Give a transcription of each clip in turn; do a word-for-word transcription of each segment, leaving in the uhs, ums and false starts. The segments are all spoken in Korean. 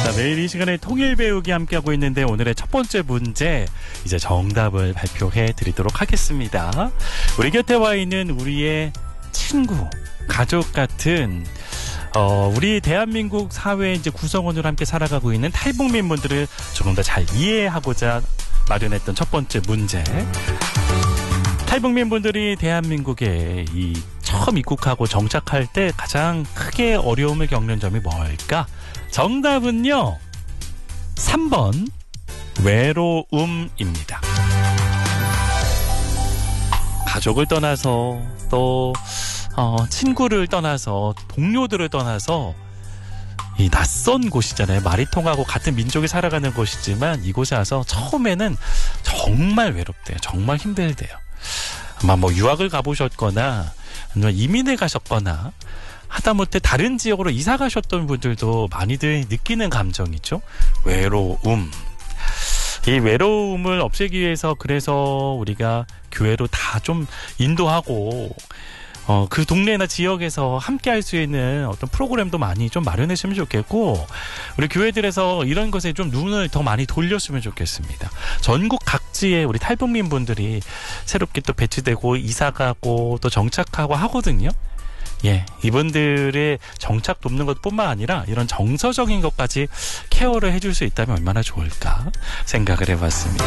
매일 이 시간에 통일 배우기 함께하고 있는데 오늘의 첫 번째 문제 이제 정답을 발표해 드리도록 하겠습니다. 우리 곁에 와 있는 우리의 친구, 가족 같은 어, 우리 대한민국 사회 이제 구성원으로 함께 살아가고 있는 탈북민 분들을 조금 더 잘 이해하고자 마련했던 첫 번째 문제. 탈북민 분들이 대한민국에 이 처음 입국하고 정착할 때 가장 크게 어려움을 겪는 점이 뭘까? 정답은요, 삼 번 외로움입니다. 가족을 떠나서 또 어, 친구를 떠나서 동료들을 떠나서 이 낯선 곳이잖아요. 말이 통하고 같은 민족이 살아가는 곳이지만 이곳에 와서 처음에는 정말 외롭대요. 정말 힘들대요. 아마 뭐 유학을 가보셨거나 아니면 이민을 가셨거나 하다못해 다른 지역으로 이사 가셨던 분들도 많이들 느끼는 감정이죠. 외로움. 이 외로움을 없애기 위해서 그래서 우리가 교회로 다 좀 인도하고 어, 그 동네나 지역에서 함께 할 수 있는 어떤 프로그램도 많이 좀 마련했으면 좋겠고, 우리 교회들에서 이런 것에 좀 눈을 더 많이 돌렸으면 좋겠습니다. 전국 각지에 우리 탈북민 분들이 새롭게 또 배치되고 이사가고 또 정착하고 하거든요. 예, 이분들의 정착 돕는 것뿐만 아니라 이런 정서적인 것까지 케어를 해줄 수 있다면 얼마나 좋을까 생각을 해봤습니다.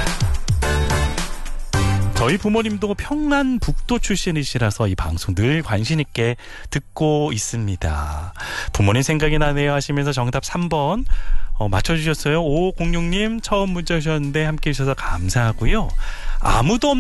저희 부모님도 평안북도 출신이시라서 이 방송 늘 관심 있게 듣고 있습니다. 부모님 생각이 나네요 하시면서 정답 삼 번 어, 맞춰주셨어요. 오오공육 님 처음 문자 주셨는데 함께해 주셔서 감사하고요. 아무도 없는